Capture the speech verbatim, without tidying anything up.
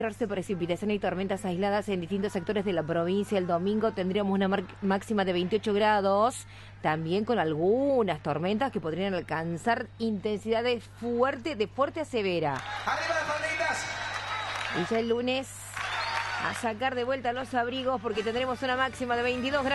Precipitación y tormentas aisladas en distintos sectores de la provincia. El domingo tendríamos una máxima de veintiocho grados, también con algunas tormentas que podrían alcanzar intensidades fuerte, de fuerte a severa. ¡Arriba las tormentas! Y ya el lunes a sacar de vuelta los abrigos porque tendremos una máxima de veintidós grados.